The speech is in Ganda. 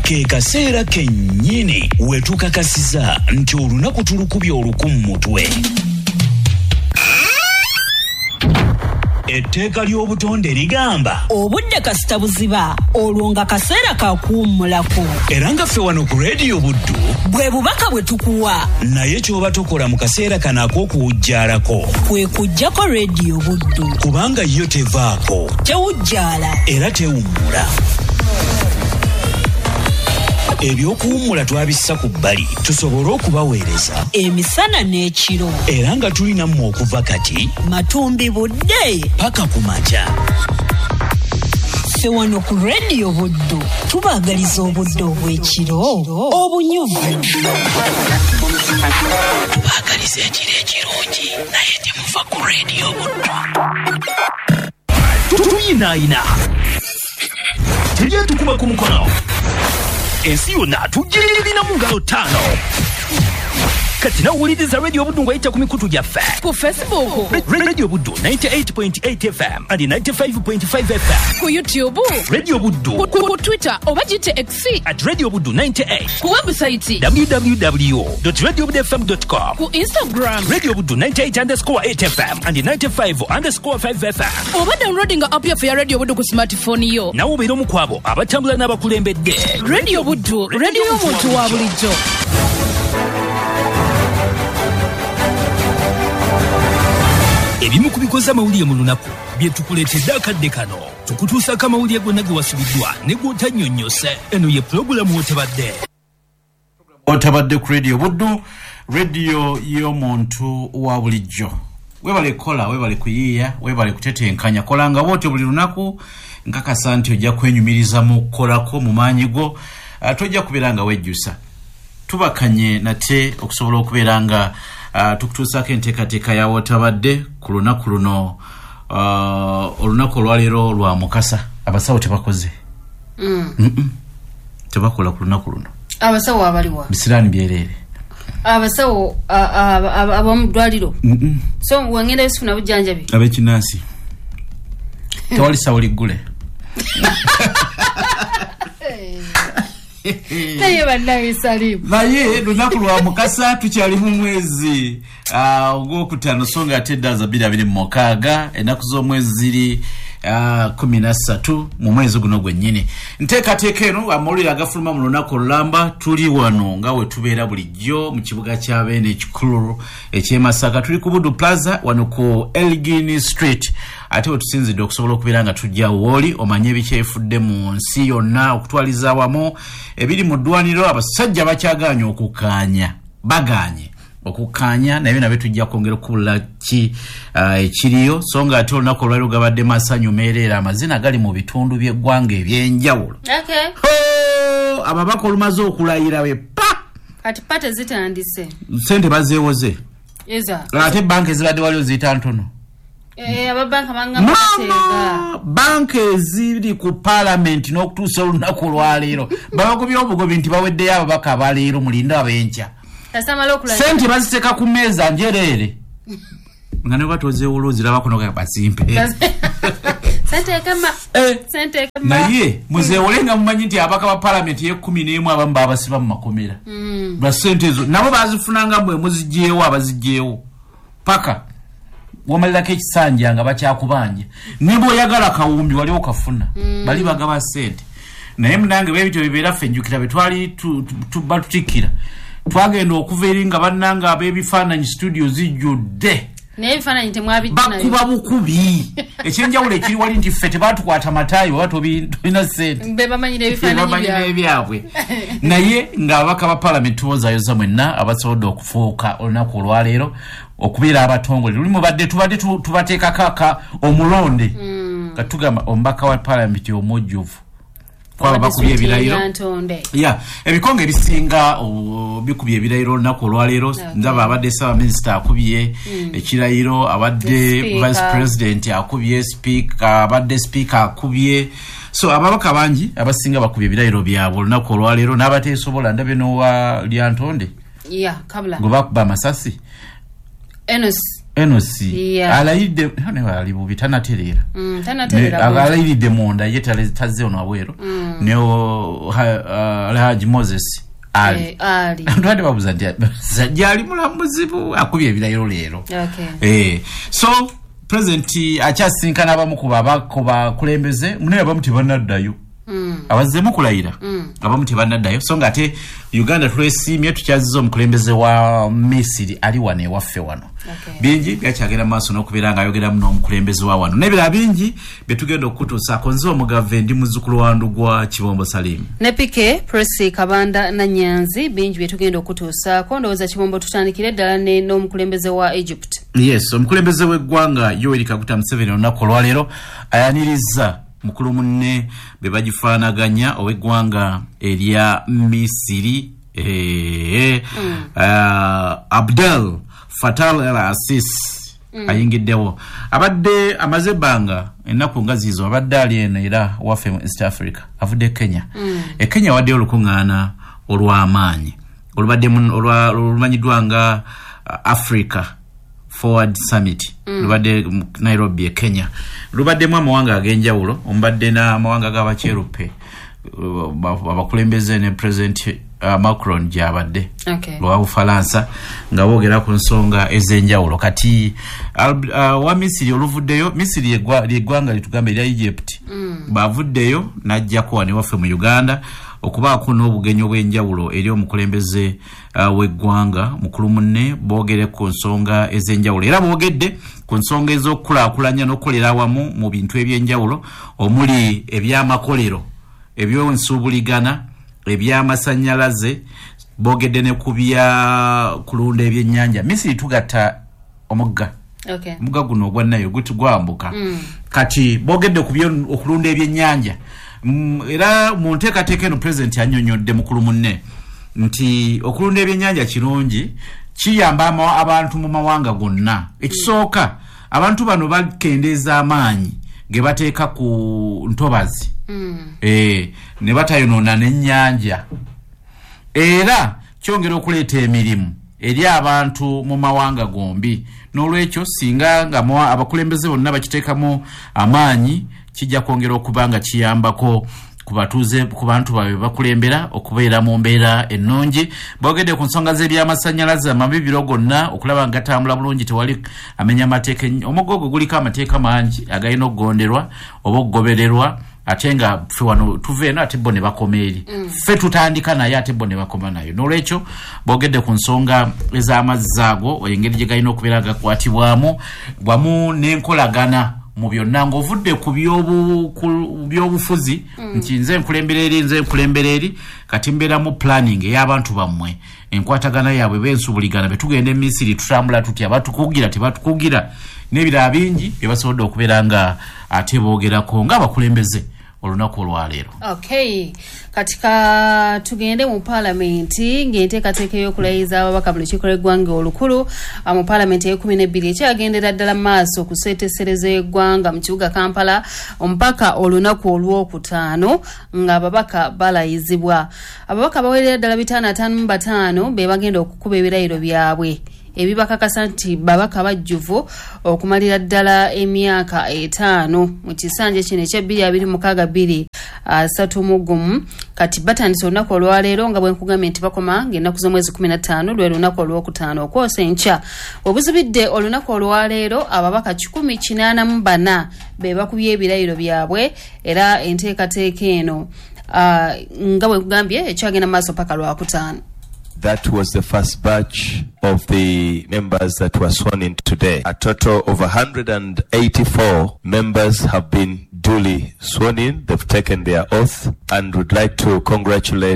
ke kaseera kennyini wetukakasiza nti olunaku tulukubye olukumu mutwe. Etteeka ly'obutonde ligamba obudde kasita buziba olwo nga kaseera kakuwummulako. Era nga ffe wano ku Radio Buddu bwe bubaka bwe tukuwa naye ky'oba tokola mu kaseera kano ak'okuwujjaalako kwe kuggyako Radio Buddu kubanga yo tevaako tewujjaala era tewummula. Ebyokuwummula twabissa ku bbali tusobole okubaweereza emisana n'ekiro era nga tulina mmwe okuva kati matumbi budde paka ku makya. ffe wano ku Radio Buddu tubaagaliza obudde obw'ekiro obunyuvu. Tubaagaliza ekiro ekirungi naye temuva ku Radio Buddu. Tuyinaayina tujye tukuba ku mukono ensi yonna tugirina mu ngalo ttaano. Kati nawuliriza Radio Buddu ng'ayita ku mikutu gyaffe ku Facebook Radio Buddu 98.8 FM and 95.5 FM, ku YouTube Radio Buddu, ku Twitter oba gite X at Radio Buddu 98, ku website www.radiobuddufm.com, ku Instagram Radio Buddu 98_8 FM and 95_5 FM. oba downloading app yaffe ya Radio Buddu ku smartphone yo. Nawe obeera omu ku abo abatambula n'abakulembedde. Radio Buddu, radio y'omuntu wa bulijjo. Ebimu ku bikoze amawulire mu lunaku bye tukuleetedde akadde kano tukutuusako amawulire gonna ge wasubiddwa ne gw'otannyonnyose. Eno ye pulogulaamu Otabadde ku Radio Buddu, radio y'omuntu wa bulijjo. Webale kola, webale kuyiiya, webale kutetenkanya. Kolanga bw'otyo buli lunaku nkakasa nti ojja kwenyumiriza mu kukolako mu maanyi go. Tojja kubeera nga wejjusa. Tubakanye nate okusobola okubeera nga tukutuusako enteekateeka ya Otabadde ku lunaku luno. Olunaku olwaleero lwa mukasa. Abasawo tebakoze. Tebakola ku lunaku luno. Abasawo abaliwa Bisirani byerere. Abasawo abamudwaliro. So wangenda bisifuna bujanjabi. Abekinansi. Tewali sawo liggule. Naye bannaye salimu. Naye lunaku lwa mukasa tukyali mu mwezi ogwokutaano so nga ate edda 2026 ennaku z'omwezi ziri 13 mu mwezi guno gwennyini. Nteekateeka eno amawulire agafuluma mu lunaku olulamba tuli wano nga we tubeera bulijjo mu kibuga kya Beene ekikulu eky'e Masaka. Tuli ku Buddu Plaza wano ku Elgin Street. Ate we tusinzidde okusobola okubeera nga tujja wooli omanye ebikyefudde mu nsi yonna okutwaliza awamu ebiri mu ddwaniro. Abasajja bakyagaanye okukaanya bagaanye okukaanya naye nabyo tujja kwongera okubula ki ekiriyo so nga ate olunaku olwaliro gabadde masanyu meerera amazina gali mu bitundu by'eggwanga ebyenjawulo. Ababaka olumaze okulayira be kati pate zitandise sente bazeewoze ate banka ezibadde waliwo ziyita ntono. Ababanka bangamba banka eziri ku parliament n'okutuusa olunaku olwaleero babagobye obugobi nti baweddeyo ababaka abaleero mulinde abenkya. Sente baziteka ku mmeeza njereere nga ne batozeewolozira bakono ga basimpe. Sente kama naye muzeewole nga mumanyi nti abaka ba parliament ye11 abamu babasiba mu makomera. Basente ezo nabo bazifunanga mbwe muzigyewo abazigyewo paka womalirako ekisanja nga bakyakubanja ne bw'oyagala kawumbi waliwo kafuna bali bagaba sente. Naye munange bwebityo bibeera ffe njukira bwe twali batutikkira twagenda okuva eri nga bannanga ab'ebifaananyi studio zijjudde n'ebifaananyi temwabijja nayo bakuba bukubi. Ekyenjawulo ekiri wali nti ffe tebatukwata mataayi oba tolina sente be bamanyira ebifaananyi byabwe naye ng'ababaka ba parliament tubozaayoza mwenna abasobodde okufuuka olunaku olwaleero okubeera abatongole. Lulimu tubadde tubateekako omulonde nga tugamba omubaka wa parliament omujjuvu kwaba bakubye ebirayiro. Ebikonge ebisinga bikubye ebirayiro olunaku olwaleero. Ndaba abadde Ssaaba Minisita akubye ekirayiro, abadde Vice President akubye, abadde Speaker akubye. So ababaka bangi abasinga bakubye ebirayiro byabwe olunaku olwaleero n'abateesobola ndabye n'owa Lyantonde kabla gwe bakuba amasasi. Enosi alayide hano ali bubitana terera alayide monda yetale taze ono abwero neo Alhaji Moses Ali ndwade babuza nti zajali mulamuzibu akubye ebirayiro lero so president achasinkana abamukuba kulembeze munene bamuti banaddayo abazemu kulayira abamuti banaddayo so ngate Uganda twesimye tukyazizo omukulembeze wa Misiri ali wane waffe wano bingi byachagera maso nokubiranga ayogera muno omukulembeze wa wano nebira bingi betugenda okutusa konzo omugave ndi muzukulu wandu gwa Kibombo Salim ne PK Presi Kabanda na Nyanzi bingi betugenda okutusa kondoza Kibombo tutandikire ddala ne n'omukulembeze wa Egypt. Yes, omukulembeze w'eggwanga Yoweri Kaguta Museveni olunaku olwaleero ayaniriza mukulu munne bebagifaanaganya ow'eggwanga erya Misiri Abdel Fattah el-Sisi ayingiddewo abadde amaze ebbanga ennaku nga zizo abadde ali eno era waffe mu East Africa avudde Kenya Kenya wadde olukuŋŋaana olw'amaanyi olumanyiddwa nga Africa Forward Summit lubadde Nairobi Kenya lubaddemu amawanga ag'enjawulo omubadde n'amawanga g'abacerupe abakulembeze ne President Macron gyabadde lwa Bufalansa nga boogera ku nsonga ez'enjawulo kati wa Misiri oluvuddeyo Misiri yeggwanga litugamba erya Egypt bavuddeyo n'ajjako wano waffe mu Uganda okubaako n'obugenyi obw'enjawulo eri omukulembeze w'eggwanga mukulu munne boogere ku nsonga ez'enjawulo era boogedde ku nsonga ez'okukulaakulanya n'okukolera awamu mu bintu eby'enjawulo omuli eby'amakolero eby'ensuubuligana eby'amasannyalaze boogedde ne ku bya kulunda ebyennyanja Misiri tugatta omugga omugga guno ogwa Nayo gwambuka kati boogedde ku okulunda ebyennyanja era mu nteekateeka eno president annyonnyodde mukulu munne nti okulunda ebyennyanja kirungi kiyamba abantu mu mawanga gonna ekisooka abantu bano bakendeeza amaanyi ge bateeka ku ntobazi ne batayonoona n'ennyanja era kyongera okuleeta emirimu eri abantu mu mawanga gombi n'olwekyo singa nga abakulembeze bonna bakiteekamu amaanyi kijja kwongera okuba nga kiyambako ku bantu baabwe bakulembera okubeera mu mbeera ennungi boogedde ku nsonga z'ebyamasannyalaze amabibiro gonna okulaba nga gatambula bulungi tewali amenya amateeka omugogo guliko amateeka mangi agalina okugonderwa oba okugobererwa ate nga ffe wano tuva eno ate bo ne bakoma eri ffe tutandika naye ate bo ne bakoma nayo n'olwekyo boogedde ku nsonga ez'amazzi ago engeri gye galina okubeera gakwatibwamu wamu n'enkolagana mu byonna ng'ovudde ku by'obufuzi nti nze nkulembera eri kati mbeera mu planning ey'abantu bammwe enkwatagana yaabwe b'ensubuligana be tugenda e Misiri tutambula tutya batukugira tebatukugira n'ebirala bingi bye basobodde okubeera nga ate boogerako ng'abakulembeze olunaku olwaleero. Katika tugende mu parliamenti ng'enteekateeka y'okulayiza ababaka mu lukiiko lw'eggwanga olukulu mu parliamenti e12 ekyagendera ddala maaso okuseetesereza eggwanga mu kibuga Kampala omupaka olunaku olwokutaano ng'ababaka balayizibwa. Ababaka bawerera ddala 555 be bagenda okukuba ebirayiro byabwe ebibakakasa nti babaka bajjuvu okumalira ddala emyaka 5 mu kisanja kino ekya 2062 kati batandise olunaku olwaleero nga bwenkugambye nti bakoma ng'ennaku z'omwezi 15 lwe lunaku olwokutaano okwosa enkya obuzibidde olunaku olwaleero ababaka 184 be bakubye ebirayiro byabwe era enteekateeka eno nga bwenkugambye ekyagenda maaso paka lwakutaano. That was the first batch of the members that were sworn in today. A total of 184 members have been duly sworn in. They've taken their oath and would like to congratulate